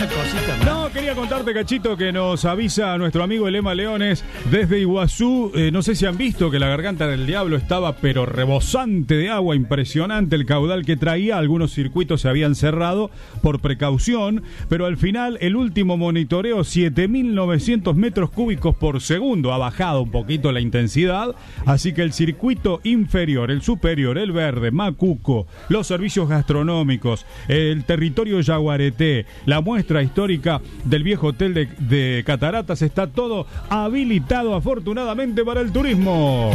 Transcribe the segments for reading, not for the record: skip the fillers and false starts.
cosita más. No, quería contarte, Cachito, que nos avisa nuestro amigo Elema Leones desde Iguazú. No sé si han visto que la garganta del diablo estaba pero rebosante de agua, impresionante el caudal que traía. Algunos circuitos se habían cerrado por precaución, pero al final el último monitoreo, 7.900 metros cúbicos por segundo, ha bajado un poquito la intensidad, así que el circuito inferior, el superior, el verde, Macuco, los servicios gastronómicos, el territorio Yaguareté, la muestra histórica del viejo hotel de Cataratas, está todo habilitado afortunadamente para el turismo.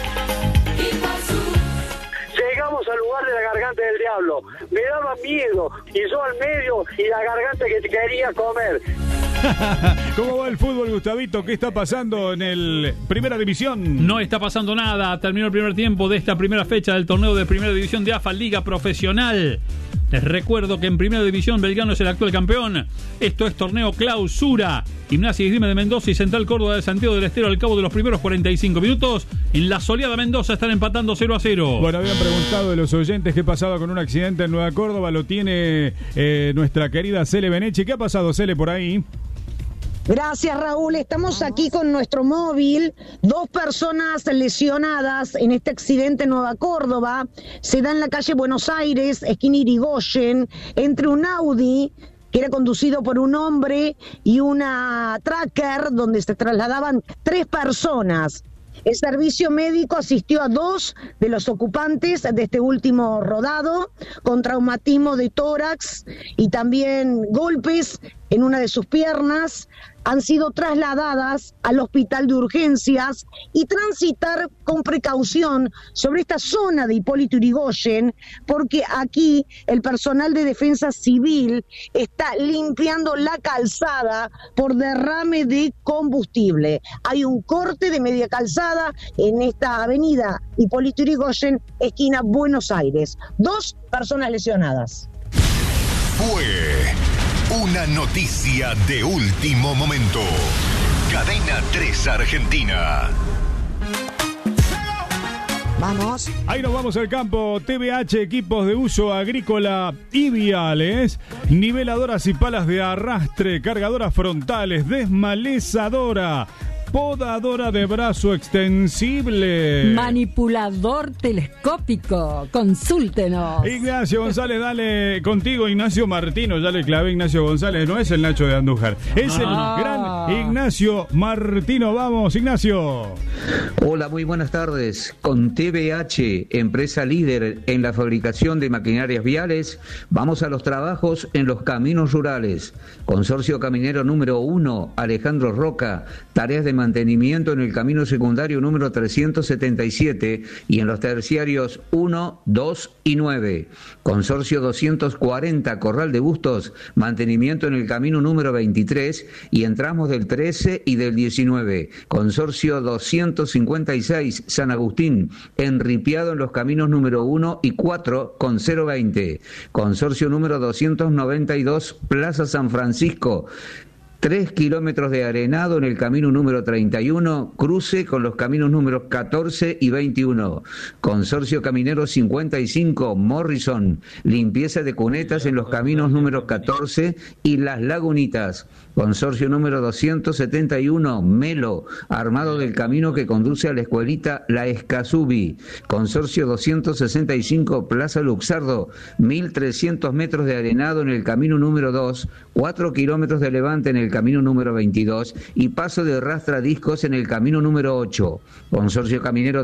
Llegamos al lugar de la garganta del diablo. Me daba miedo y yo al medio y la garganta que te quería comer. ¿Cómo va el fútbol, Gustavito? ¿Qué está pasando en el Primera División? No está pasando nada. Terminó el primer tiempo de esta primera fecha del torneo de Primera División de AFA Liga Profesional. Les recuerdo que en Primera División Belgrano es el actual campeón. Esto es torneo clausura. Gimnasia y Esgrima de Mendoza y Central Córdoba de Santiago del Estero al cabo de los primeros 45 minutos. En la soleada Mendoza están empatando 0-0. Bueno, habían preguntado de los oyentes qué pasaba con un accidente en Nueva Córdoba. Lo tiene nuestra querida Cele Benechi. ¿Qué ha pasado, Cele, por ahí? Gracias, Raúl. Estamos aquí con nuestro móvil. 2 personas lesionadas en este accidente en Nueva Córdoba. Se da en la calle Buenos Aires, esquina Irigoyen, entre un Audi que era conducido por un hombre y una tracker donde se trasladaban 3 personas. El servicio médico asistió a 2 de los ocupantes de este último rodado con traumatismo de tórax y también golpes en una de sus piernas. Han sido trasladadas al hospital de urgencias y transitar con precaución sobre esta zona de Hipólito Yrigoyen, porque aquí el personal de defensa civil está limpiando la calzada por derrame de combustible. Hay un corte de media calzada en esta avenida Hipólito Yrigoyen, esquina Buenos Aires. 2 personas lesionadas. Fue una noticia de último momento. Cadena 3 Argentina. Vamos. Ahí nos vamos al campo. TBH, equipos de uso agrícola y viales, niveladoras y palas de arrastre, cargadoras frontales, desmalezadora, podadora de brazo extensible, manipulador telescópico. Consúltenos. Ignacio González, dale contigo. Ignacio Martino, ya le clavé. Ignacio González, no es el Nacho de Andújar, es el gran Ignacio Martino. Vamos, Ignacio. Hola, muy buenas tardes. Con TBH, empresa líder en la fabricación de maquinarias viales, vamos a los trabajos en los caminos rurales. Consorcio Caminero número 1, Alejandro Roca, tareas de mantenimiento en el camino secundario número 377 y en los terciarios 1, 2 y 9. Consorcio 240, Corral de Bustos, mantenimiento en el camino número 23 y en tramos del 13 y del 19. Consorcio 256, San Agustín, enripiado en los caminos número 1 y 4 con 020. Consorcio número 292, Plaza San Francisco, 3 kilómetros de arenado en el camino número 31, cruce con los caminos números 14 y 21. Consorcio Caminero 55, Morrison, limpieza de cunetas en los caminos números 14 y Las Lagunitas. Consorcio número 271, Melo, armado del camino que conduce a la escuelita La Escasubi. Consorcio 265, Plaza Luxardo, 1.300 metros de arenado en el camino número 2, 4 kilómetros de levante en el camino número 22 y paso de rastradiscos en el camino número 8. Consorcio Caminero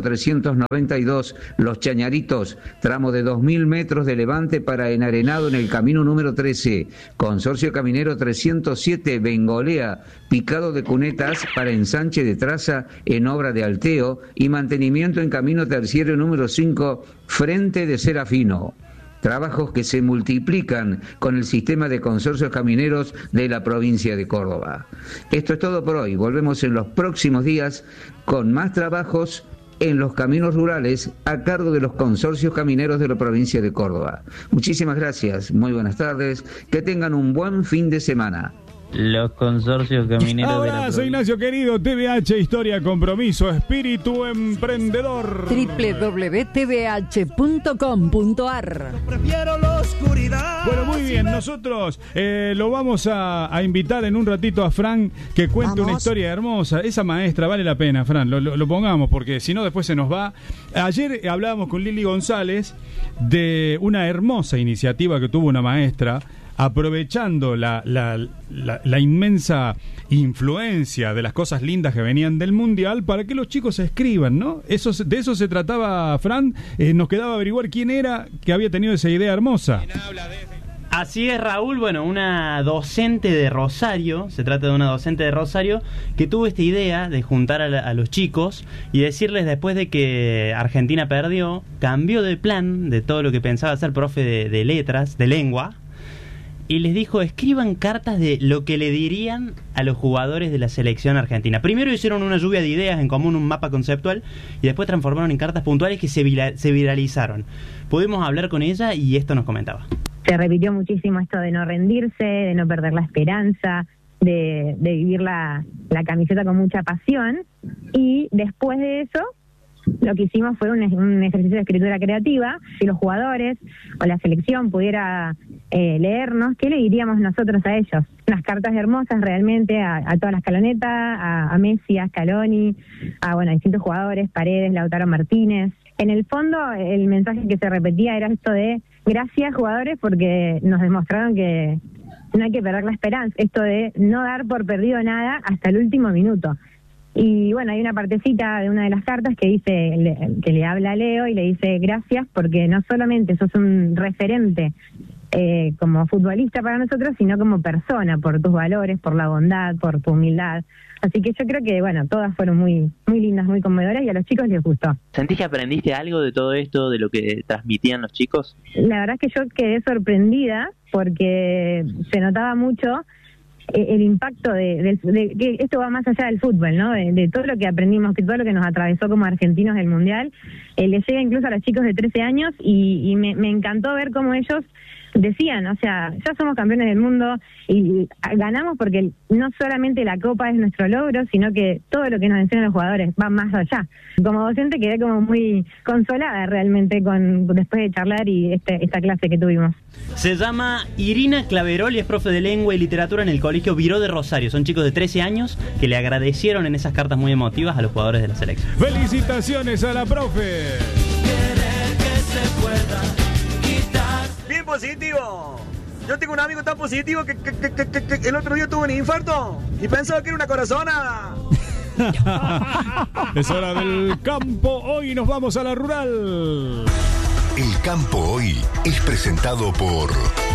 392, Los Chañaritos, tramo de 2.000 metros de levante para enarenado en el camino número 13. Consorcio Caminero 307, Bengolea, picado de cunetas para ensanche de traza en obra de alteo y mantenimiento en camino terciario número 5, Frente de Serafino. Trabajos que se multiplican con el sistema de consorcios camineros de la provincia de Córdoba. Esto es todo por hoy. Volvemos en los próximos días con más trabajos en los caminos rurales a cargo de los consorcios camineros de la provincia de Córdoba. Muchísimas gracias, muy buenas tardes, que tengan un buen fin de semana. Los consorcios camineros de la Abrazo, provincia. Ignacio querido. TVH, historia, compromiso, espíritu emprendedor. www.tvh.com.ar. Prefiero la oscuridad. Bueno, muy bien, nosotros lo vamos a invitar en un ratito a Fran que cuente una historia hermosa. Esa maestra vale la pena, Fran, lo pongamos porque si no después se nos va. Ayer hablábamos con Lili González de una hermosa iniciativa que tuvo una maestra aprovechando la inmensa influencia de las cosas lindas que venían del Mundial para que los chicos escriban, ¿no? De eso se trataba, Fran. Nos quedaba averiguar quién era que había tenido esa idea hermosa. Así es, Raúl. Bueno, una docente de Rosario, se trata de una docente de Rosario que tuvo esta idea de juntar a los chicos y decirles, después de que Argentina perdió, cambió de plan de todo lo que pensaba ser profe de letras, de lengua, y les dijo, escriban cartas de lo que le dirían a los jugadores de la selección argentina. Primero hicieron una lluvia de ideas en común, un mapa conceptual, y después transformaron en cartas puntuales que se viralizaron. Pudimos hablar con ella y esto nos comentaba. Se repitió muchísimo esto de no rendirse, de no perder la esperanza, de vivir la camiseta con mucha pasión, y después de eso lo que hicimos fue un ejercicio de escritura creativa. Si los jugadores o la selección pudiera leernos, ¿qué le diríamos nosotros a ellos? Unas cartas hermosas realmente a toda la escaloneta, a Messi, a Scaloni, a distintos jugadores, Paredes, Lautaro Martínez. En el fondo, el mensaje que se repetía era esto de gracias, jugadores, porque nos demostraron que no hay que perder la esperanza, esto de no dar por perdido nada hasta el último minuto. Y bueno, hay una partecita de una de las cartas que dice, que le habla a Leo y le dice gracias porque no solamente sos un referente como futbolista para nosotros, sino como persona, por tus valores, por la bondad, por tu humildad. Así que yo creo que, todas fueron muy, muy lindas, muy conmovedoras y a los chicos les gustó. ¿Sentís que aprendiste algo de todo esto, de lo que transmitían los chicos? La verdad es que yo quedé sorprendida porque se notaba mucho el impacto de que esto va más allá del fútbol, ¿no? De todo lo que aprendimos, que todo lo que nos atravesó como argentinos del Mundial, les llega incluso a los chicos de 13 años y me encantó ver cómo ellos decían, ya somos campeones del mundo y ganamos porque no solamente la copa es nuestro logro, sino que todo lo que nos enseñan los jugadores va más allá. Como docente quedé como muy consolada realmente después de charlar y esta clase que tuvimos. Se llama Irina Claverol y es profe de lengua y literatura en el Colegio Viró de Rosario. Son chicos de 13 años que le agradecieron en esas cartas muy emotivas a los jugadores de la selección. ¡Felicitaciones a la profe! Bien positivo. Yo tengo un amigo tan positivo que el otro día tuvo un infarto y pensaba que era una corazonada. Es hora del campo. Hoy nos vamos a la rural. El campo hoy es presentado por...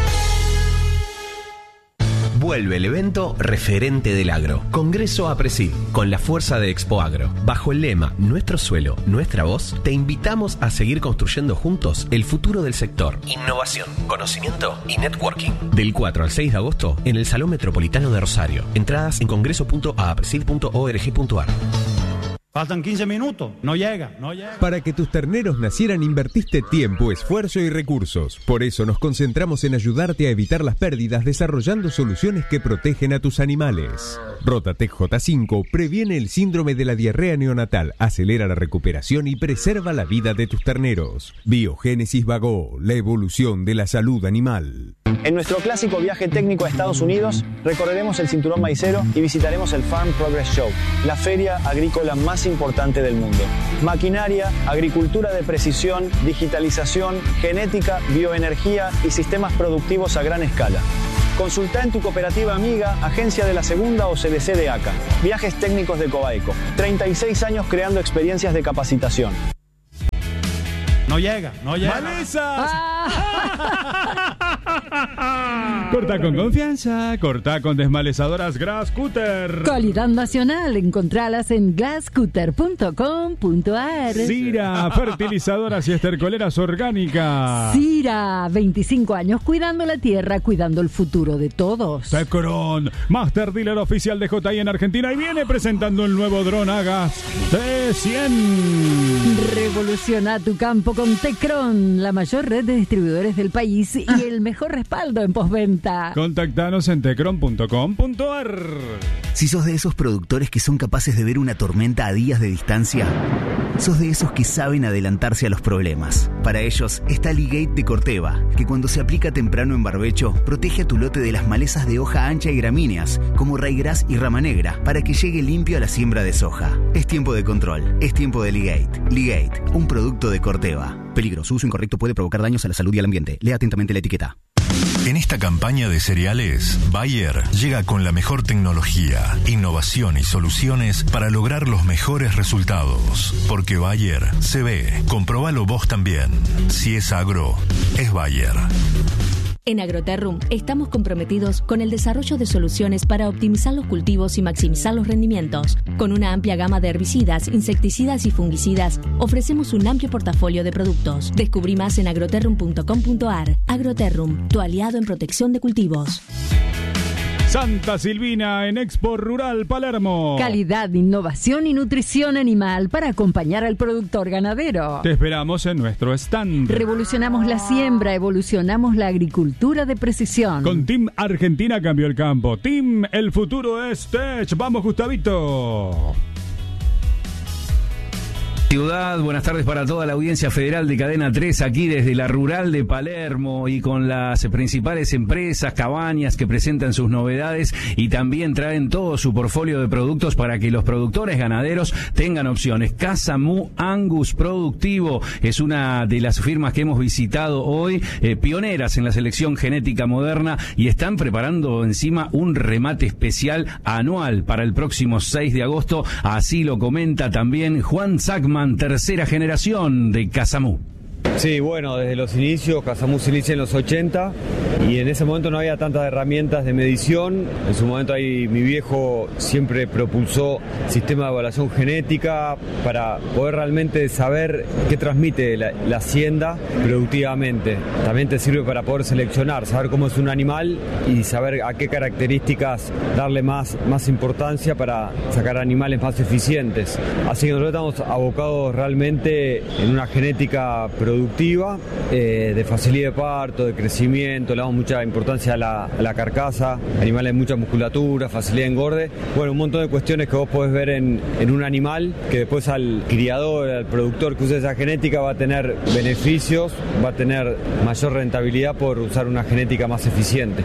Vuelve el evento referente del agro. Congreso APRESID, con la fuerza de Expo Agro. Bajo el lema Nuestro suelo, nuestra voz, te invitamos a seguir construyendo juntos el futuro del sector. Innovación, conocimiento y networking. Del 4 al 6 de agosto en el Salón Metropolitano de Rosario. Entradas en congreso.apresid.org.ar. Faltan 15 minutos, no llega. Para que tus terneros nacieran invertiste tiempo, esfuerzo y recursos. Por eso nos concentramos en ayudarte a evitar las pérdidas desarrollando soluciones que protegen a tus animales. Rotatec J5 previene el síndrome de la diarrea neonatal, acelera la recuperación y preserva la vida de tus terneros. Biogénesis Vago, la evolución de la salud animal. En nuestro clásico viaje técnico a Estados Unidos, recorreremos el cinturón maicero y visitaremos el Farm Progress Show, la feria agrícola más importante del mundo. Maquinaria, agricultura de precisión, digitalización, genética, bioenergía y sistemas productivos a gran escala. Consulta en tu cooperativa amiga, agencia de la Segunda o CDC de ACA. Viajes técnicos de Cobaeco. 36 años creando experiencias de capacitación. No llega. ¡Malezas! Corta con confianza, corta con desmalezadoras Glasscutter. Calidad nacional, encontralas en glasscutter.com.ar. Sira, fertilizadoras y estercoleras orgánicas. Sira, 25 años cuidando la tierra, cuidando el futuro de todos. Tecron, Master Dealer oficial de JI en Argentina y viene presentando el nuevo dron Agas T100. Revoluciona tu campo con Tecron, la mayor red de distribuidores del país y el mejor mejor respaldo en postventa. Contactanos en tecron.com.ar. Si sos de esos productores que son capaces de ver una tormenta a días de distancia, sos de esos que saben adelantarse a los problemas. Para ellos está Ligate de Corteva, que cuando se aplica temprano en barbecho, protege a tu lote de las malezas de hoja ancha y gramíneas, como raigras y rama negra, para que llegue limpio a la siembra de soja. Es tiempo de control, es tiempo de Ligate. Ligate, un producto de Corteva. Peligro, su uso incorrecto puede provocar daños a la salud y al ambiente. Lea atentamente la etiqueta. En esta campaña de cereales, Bayer llega con la mejor tecnología, innovación y soluciones para lograr los mejores resultados. Porque Bayer se ve. Comprobalo vos también. Si es agro, es Bayer. En Agroterrum estamos comprometidos con el desarrollo de soluciones para optimizar los cultivos y maximizar los rendimientos. Con una amplia gama de herbicidas, insecticidas y fungicidas, ofrecemos un amplio portafolio de productos. Descubrí más en agroterrum.com.ar. Agroterrum, tu aliado en protección de cultivos. Santa Silvina en Expo Rural Palermo. Calidad, innovación y nutrición animal para acompañar al productor ganadero. Te esperamos en nuestro stand. Revolucionamos la siembra, evolucionamos la agricultura de precisión. Con Team Argentina cambió el campo. Team, el futuro es Tech. Vamos, Gustavito. Ciudad, buenas tardes para toda la audiencia federal de Cadena 3, aquí desde la rural de Palermo y con las principales empresas, cabañas que presentan sus novedades y también traen todo su portfolio de productos para que los productores ganaderos tengan opciones. Casa Mu Angus Productivo es una de las firmas que hemos visitado hoy, pioneras en la selección genética moderna, y están preparando encima un remate especial anual para el próximo 6 de agosto, así lo comenta también Juan Sackman, tercera generación de Casa Mu. Sí, bueno, desde los inicios, Casa Mu se inicia en los 80 y en ese momento no había tantas herramientas de medición. En su momento ahí mi viejo siempre propulsó sistema de evaluación genética para poder realmente saber qué transmite la hacienda productivamente. También te sirve para poder seleccionar, saber cómo es un animal y saber a qué características darle más importancia para sacar animales más eficientes. Así que nosotros estamos abocados realmente en una genética productiva, de facilidad de parto, de crecimiento, le damos mucha importancia a la carcasa, animales de mucha musculatura, facilidad de engorde. Bueno, un montón de cuestiones que vos podés ver en un animal, que después al criador, al productor que use esa genética va a tener beneficios, va a tener mayor rentabilidad por usar una genética más eficiente.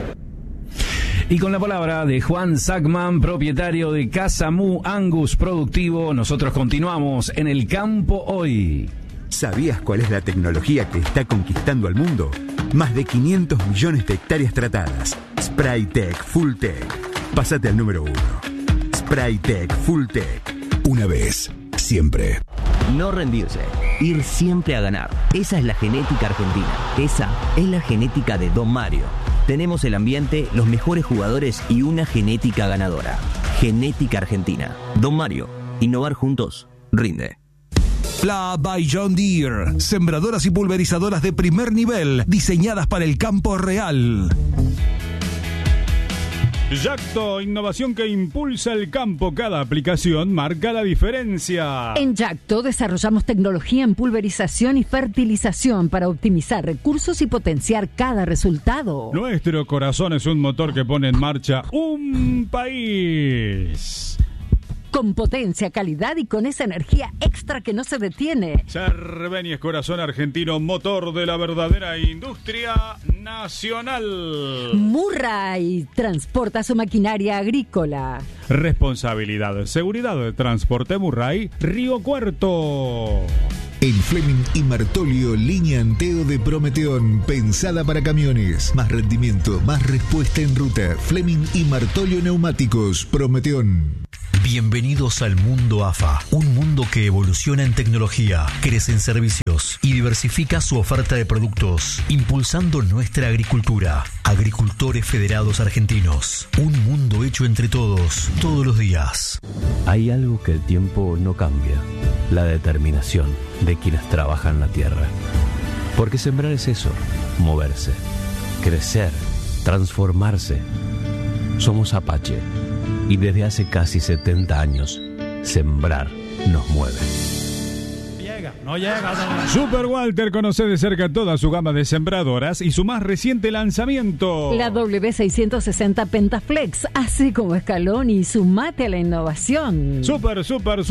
Y con la palabra de Juan Sackman, propietario de Casa Mu Angus Productivo, nosotros continuamos en el campo hoy. ¿Sabías cuál es la tecnología que está conquistando al mundo? Más de 500 millones de hectáreas tratadas. Spraytec Fulltech. Pásate al número 1. Spraytec Fulltech. Una vez, siempre. No rendirse, ir siempre a ganar. Esa es la genética argentina. Esa es la genética de Don Mario. Tenemos el ambiente, los mejores jugadores y una genética ganadora. Genética argentina. Don Mario. Innovar juntos. Rinde. La by John Deere, sembradoras y pulverizadoras de primer nivel, diseñadas para el campo real. Yacto, innovación que impulsa el campo. Cada aplicación marca la diferencia. En Yacto desarrollamos tecnología en pulverización y fertilización para optimizar recursos y potenciar cada resultado. Nuestro corazón es un motor que pone en marcha un país. Con potencia, calidad y con esa energía extra que no se detiene. Cerveni es corazón argentino, motor de la verdadera industria nacional. Murray transporta su maquinaria agrícola. Responsabilidad, seguridad de transporte Murray, Río Cuarto. En Fleming y Martolio, línea Anteo de Prometeón, pensada para camiones. Más rendimiento, más respuesta en ruta. Fleming y Martolio Neumáticos, Prometeón. Bienvenidos al mundo AFA, un mundo que evoluciona en tecnología, crece en servicios y diversifica su oferta de productos, impulsando nuestra agricultura. Agricultores Federados Argentinos, un mundo hecho entre todos, todos los días. Hay algo que el tiempo no cambia, la determinación de quienes trabajan la tierra. Porque sembrar es eso, moverse, crecer, transformarse. Somos Apache. Y desde hace casi 70 años, sembrar nos mueve. Llega. no llega. Super Walter conoce de cerca toda su gama de sembradoras y su más reciente lanzamiento. La W660 Pentaflex, así como escalón y sumate a la innovación. Super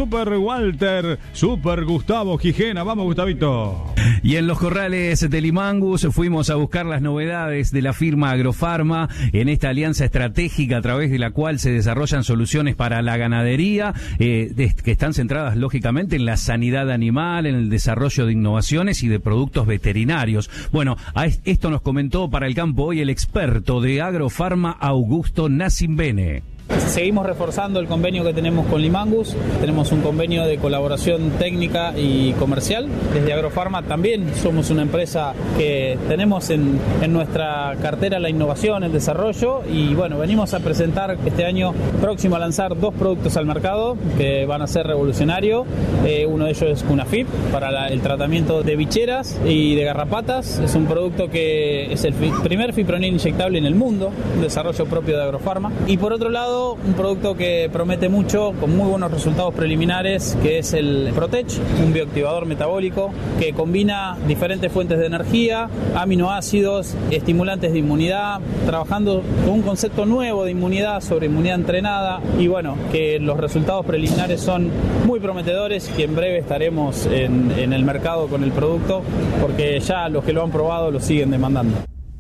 Walter, Super Gustavo Gijena. Vamos, Gustavito. Y en los corrales de Limangus fuimos a buscar las novedades de la firma Agrofarma en esta alianza estratégica a través de la cual se desarrollan soluciones para la ganadería, que están centradas lógicamente en la sanidad animal, en el desarrollo de innovaciones y de productos veterinarios. Bueno, esto nos comentó para el campo hoy el experto de Agrofarma, Augusto Nasimbene. Seguimos reforzando el convenio que tenemos con Limangus. Tenemos un convenio de colaboración técnica y comercial. Desde Agrofarma también somos una empresa que tenemos en nuestra cartera la innovación, el desarrollo, y bueno, venimos a presentar este año próximo a lanzar 2 productos al mercado que van a ser revolucionarios. Uno de ellos es Cunafip para el tratamiento de bicheras y de garrapatas. Es un producto que es el primer fipronil inyectable en el mundo, un desarrollo propio de Agrofarma. Y por otro lado, un producto que promete mucho, con muy buenos resultados preliminares, que es el Protech, un bioactivador metabólico que combina diferentes fuentes de energía, aminoácidos, estimulantes de inmunidad, trabajando con un concepto nuevo de inmunidad sobre inmunidad entrenada, y bueno, que los resultados preliminares son muy prometedores y en breve estaremos en el mercado con el producto, porque ya los que lo han probado lo siguen demandando.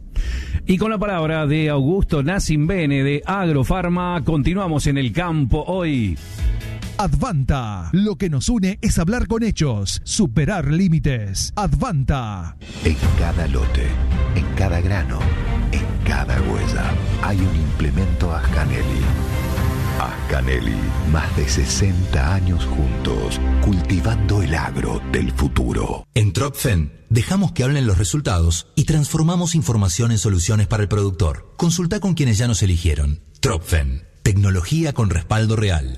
Y con la palabra de Augusto Nasimbene de Agrofarma, continuamos en el campo hoy. Advanta. Lo que nos une es hablar con hechos, superar límites. Advanta. En cada lote, en cada grano, en cada huella, hay un implemento Ascanelli. Ascanelli, más de 60 años juntos, cultivando el agro del futuro. En Tropfen, dejamos que hablen los resultados y transformamos información en soluciones para el productor. Consulta con quienes ya nos eligieron. Tropfen, tecnología con respaldo real.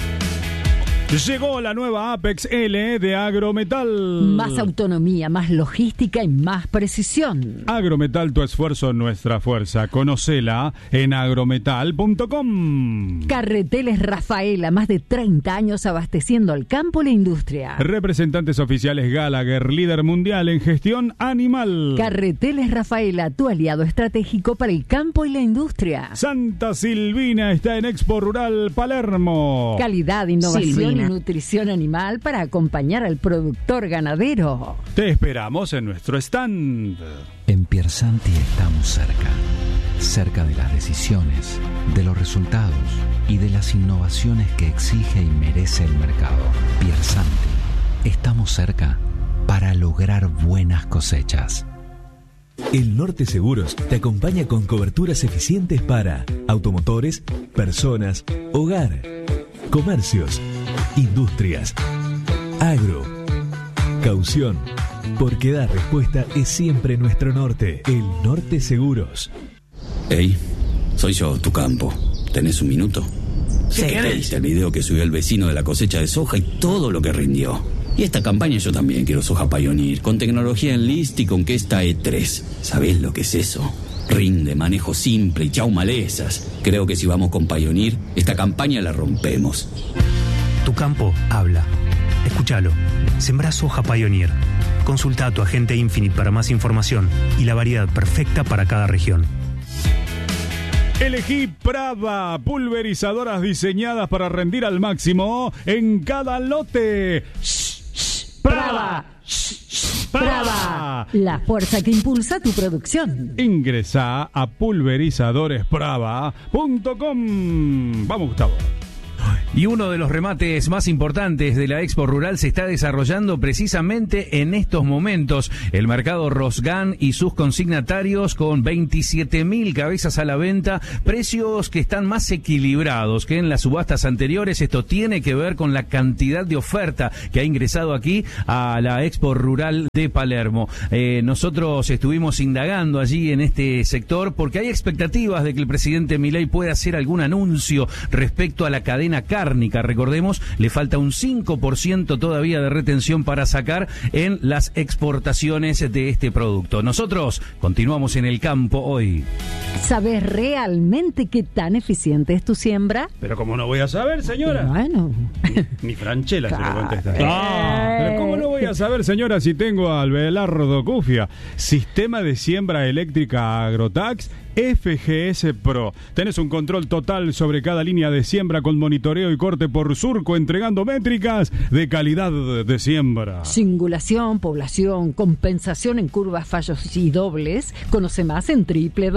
Llegó la nueva Apex L de Agrometal. Más autonomía, más logística y más precisión. Agrometal, tu esfuerzo, nuestra fuerza. Conocela en agrometal.com. Carreteles Rafaela, más de 30 años abasteciendo al campo y la industria. Representantes oficiales Gallagher, líder mundial en gestión animal. Carreteles Rafaela, tu aliado estratégico para el campo y la industria. Santa Silvina está en Expo Rural Palermo. Calidad, innovación y nutrición animal para acompañar al productor ganadero. Te esperamos en nuestro stand. En Piersanti estamos cerca de las decisiones, de los resultados y de las innovaciones que exige y merece el mercado. Piersanti, estamos cerca para lograr buenas cosechas. El Norte Seguros te acompaña con coberturas eficientes para automotores, personas, hogar, comercios, industrias, agro, caución, porque dar respuesta es siempre nuestro norte. El Norte Seguros. Hey, soy yo, tu campo. ¿Tenés un minuto? Sí, ¿Qué viste el video que subió el vecino de la cosecha de soja y todo lo que rindió? Y esta campaña yo también quiero soja Pioneer, con tecnología Enlist y con Questa E3. ¿Sabés lo que es eso? Rinde, manejo simple y chau malezas. Creo que si vamos con Pioneer, esta campaña la rompemos. Tu campo habla. Escúchalo. Sembrá soja Pioneer. Consulta a tu agente Infinite para más información y la variedad perfecta para cada región. Elegí Prava, pulverizadoras diseñadas para rendir al máximo en cada lote. Prava. Prava, la fuerza que impulsa tu producción. Ingresa a pulverizadores.prava.com. Vamos, Gustavo. Y uno de los remates más importantes de la Expo Rural se está desarrollando precisamente en estos momentos. El mercado Rosgan y sus consignatarios con 27.000 cabezas a la venta, precios que están más equilibrados que en las subastas anteriores. Esto tiene que ver con la cantidad de oferta que ha ingresado aquí a la Expo Rural de Palermo. Nosotros estuvimos indagando allí en este sector porque hay expectativas de que el presidente Milei pueda hacer algún anuncio respecto a la cadena K, cárnica, recordemos, le falta un 5% todavía de retención para sacar en las exportaciones de este producto. Nosotros continuamos en el campo hoy. ¿Sabes realmente qué tan eficiente es tu siembra? Pero ¿cómo no voy a saber, señora? Bueno. Ni Franchella se lo contesta. Pero ¿cómo no voy a saber, señora, si tengo al Abelardo Cufia? Sistema de siembra eléctrica Agrotax FGS Pro. Tenés un control total sobre cada línea de siembra con monitoreo y corte por surco, entregando métricas de calidad de siembra. Singulación, población, compensación en curvas, fallos y dobles. Conoce más en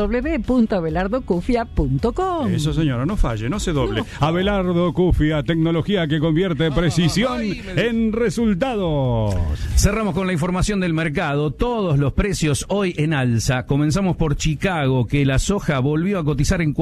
www.abelardocufia.com. Eso, señora, no falle, no se doble. No. Abelardo Cufia, tecnología que convierte precisión en resultados. Cerramos con la información del mercado. Todos los precios hoy en alza. Comenzamos por Chicago, que la soja volvió a cotizar en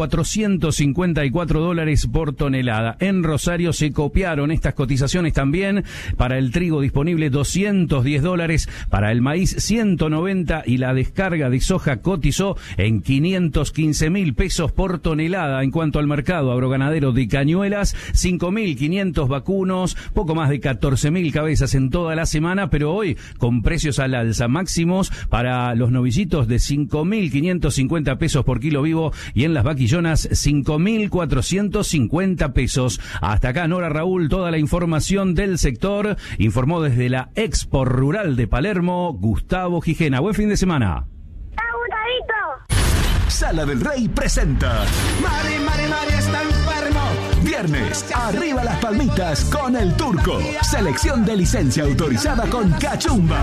$454 por tonelada. En Rosario se copiaron estas cotizaciones también. Para el trigo disponible $210, para el maíz 190 y la descarga de soja cotizó en 515.000 pesos por tonelada. En cuanto al mercado agroganadero de cañuelas, 5.500 vacunos, poco más de 14.000 cabezas en toda la semana, pero hoy con precios al alza máximos para los novillitos de 5.550 pesos por kilo vivo y en las vaquillonas 5.450 pesos. Hasta acá, Nora Raúl, toda la información del sector. Informó desde la Expo Rural de Palermo, Gustavo Gijena. Buen fin de semana. Sala del Rey presenta Mari está enfermo. Viernes, arriba las palmitas con el Turco. Selección de licencia autorizada con Cachumba.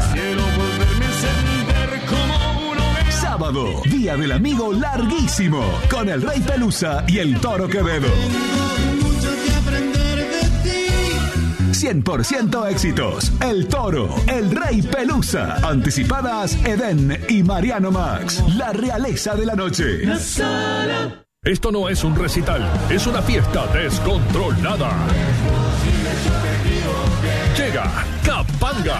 Sábado, Día del Amigo larguísimo, con el Rey Pelusa y el Toro Quevedo. 100% éxitos. El Toro, el Rey Pelusa. Anticipadas Edén y Mariano Max. La realeza de la noche. Esto no es un recital, es una fiesta descontrolada. Llega Capanga.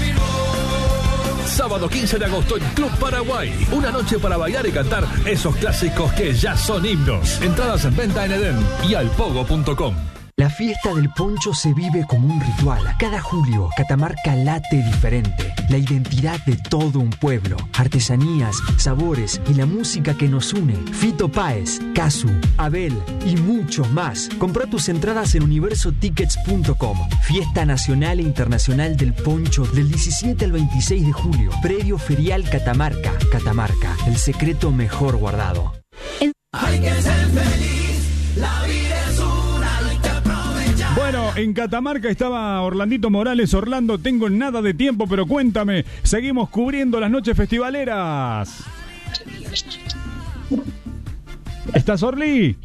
Sábado 15 de agosto en Club Paraguay. Una noche para bailar y cantar esos clásicos que ya son himnos. Entradas en venta en Edén y alpogo.com. La fiesta del poncho se vive como un ritual. Cada julio, Catamarca late diferente. La identidad de todo un pueblo. Artesanías, sabores y la música que nos une. Fito Páez, Casu, Abel y muchos más. Compra tus entradas en universotickets.com. Fiesta nacional e internacional del poncho del 17 al 26 de julio. Predio Ferial Catamarca. Catamarca, el secreto mejor guardado. Hay que ser feliz, la vida es una. Bueno, en Catamarca estaba Orlandito Morales. Orlando, tengo nada de tiempo, pero cuéntame, seguimos cubriendo las noches festivaleras. ¿Estás, Orly?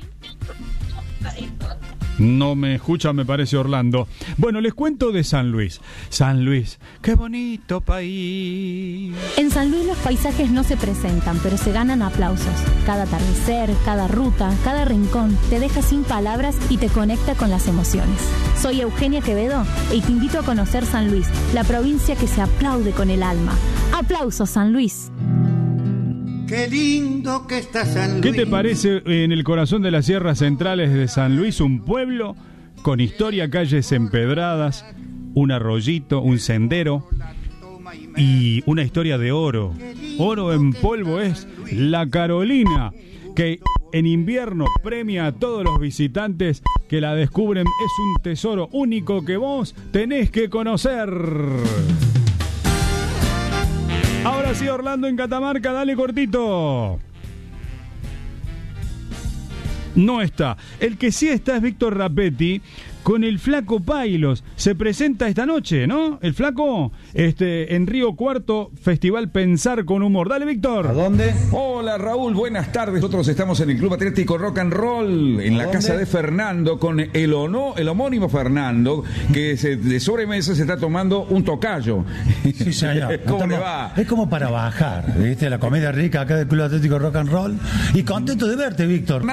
No me escucha, me parece, Orlando. Bueno, les cuento de San Luis. San Luis, qué bonito país. En San Luis los paisajes no se presentan, pero se ganan aplausos. Cada atardecer, cada ruta, cada rincón te deja sin palabras y te conecta con las emociones. Soy Eugenia Quevedo y te invito a conocer San Luis, la provincia que se aplaude con el alma. ¡Aplausos, San Luis! Qué lindo que está San Luis. ¿Qué te parece en el corazón de las sierras centrales de San Luis? Un pueblo con historia, calles empedradas, un arroyito, un sendero y una historia de oro. Oro en polvo es la Carolina, que en invierno premia a todos los visitantes que la descubren. Es un tesoro único que vos tenés que conocer. Ahora sí, Orlando en Catamarca, dale cortito. No está. El que sí está es Víctor Rapetti con el Flaco Pailos. Se presenta esta noche, ¿no? El Flaco, en Río Cuarto, Festival Pensar con Humor. Dale, Víctor. ¿A dónde? Hola, Raúl, buenas tardes. Nosotros estamos en el Club Atlético Rock and Roll, en la casa de Fernando, con el homónimo Fernando, que de sobremesa se está tomando un tocayo. Sí, señor. ¿Cómo le va? Es como para bajar, ¿viste? La comida rica acá del Club Atlético Rock and Roll. Y contento de verte, Víctor. Fernando Pailos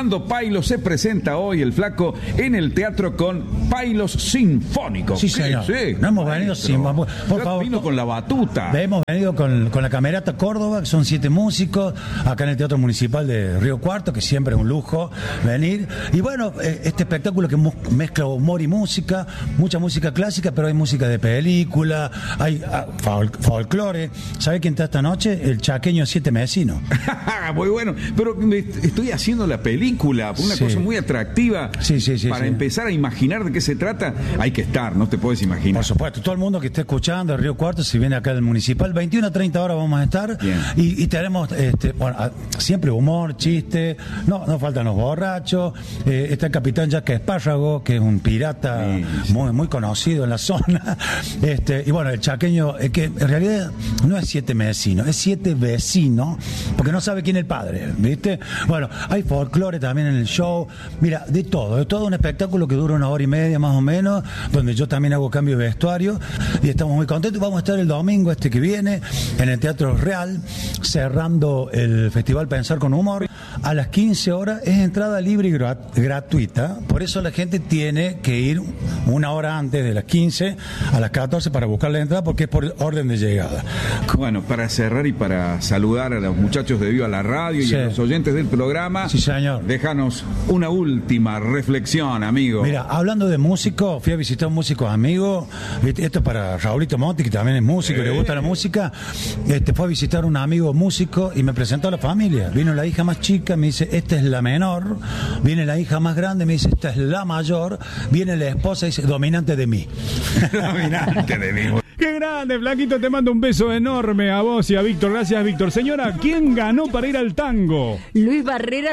Pailo se presenta hoy, el Flaco, en el teatro con Pailos Sinfónicos. Sí, señor. Sí, no hemos venido sin... Por favor. Vino con la batuta. Hemos venido con la Camerata Córdoba, que son 7 músicos, acá en el Teatro Municipal de Río Cuarto, que siempre es un lujo venir. Y bueno, este espectáculo que mezcla humor y música, mucha música clásica, pero hay música de película, hay folclore. ¿Sabe quién está esta noche? El chaqueño 7 Mesino. Muy bueno, pero estoy haciendo la película, una cosa muy atractiva. Para empezar a imaginar de qué se trata, hay que estar, no te puedes imaginar. Por supuesto, todo el mundo que esté escuchando el Río Cuarto, si viene acá del Municipal, 21 a 30 horas vamos a estar. Y tenemos siempre humor, chiste, no faltan los borrachos. Está el capitán Jack Espárrago, que es un pirata muy conocido en la zona. Y bueno, el chaqueño, que en realidad no es 7 Mesino, es 7 vecinos, porque no sabe quién es el padre, ¿viste? Bueno, hay folclore también en el show. Mira, de todo un espectáculo que dura 1 hora y media más o menos, donde yo también hago cambio de vestuario y estamos muy contentos. Vamos a estar el domingo que viene en el Teatro Real, cerrando el Festival Pensar con Humor. A las 15 horas es entrada libre y gratuita, por eso la gente tiene que ir 1 hora antes de las 15 a las 14 para buscar la entrada, porque es por orden de llegada. Bueno, para cerrar y para saludar a los muchachos de Viva la Radio y a los oyentes del programa, déjanos una última reflexión, amigo. Mira, hablando de músicos, fui a visitar un músico amigo, esto es para Raulito Monti, que también es músico, le gusta la música. Fue a visitar un amigo músico y me presentó a la familia. Vino la hija más chica, me dice, esta es la menor. Viene la hija más grande, me dice, esta es la mayor. Viene la esposa y dice, dominante de mí. Dominante de mí. ¡Qué grande, Flaquito! Te mando un beso enorme a vos y a Víctor. Gracias, Víctor. Señora, ¿quién ganó para ir al tango? Luis Barrera,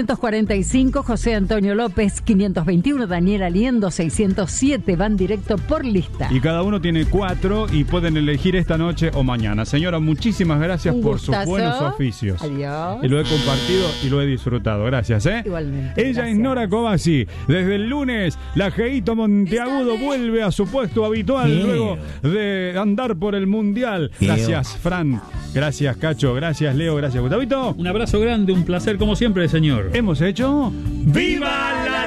945. José Antonio López, 521. Daniel Aliendo, 607. Van directo por lista. Y cada uno tiene 4 y pueden elegir esta noche o mañana. Señora, muchísimas gracias por sus buenos oficios. Adiós. Y lo he compartido y lo he disfrutado. Gracias, Igualmente. Ella gracias. es Nora Cobasi. Desde el lunes, la Jeito Monteagudo vuelve a su puesto habitual luego de andar por el Mundial. Gracias, Fran. Gracias, Cacho. Gracias, Leo. Gracias, Gustavito. Un abrazo grande, un placer como siempre, señor. Hemos hecho ¡Viva la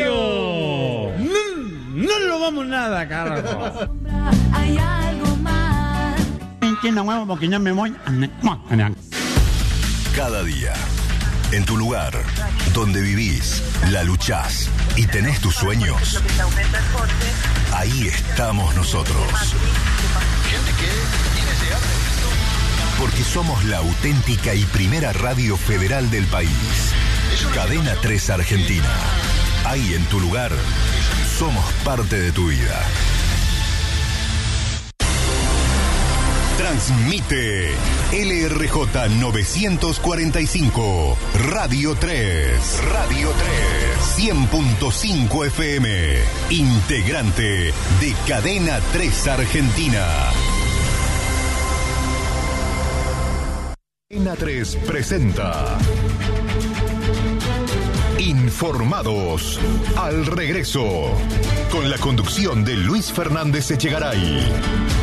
Radio! No lo vamos nada, carajo. Hay algo más. Cada día, en tu lugar, donde vivís, la luchás y tenés tus sueños, ahí estamos nosotros. Porque somos la auténtica y primera radio federal del país. Cadena 3 Argentina. Ahí en tu lugar, somos parte de tu vida. Transmite LRJ 945, Radio 3. Radio 3, 100.5 FM. Integrante de Cadena 3 Argentina. Cadena 3 presenta Informados al regreso, con la conducción de Luis Fernández Echegaray.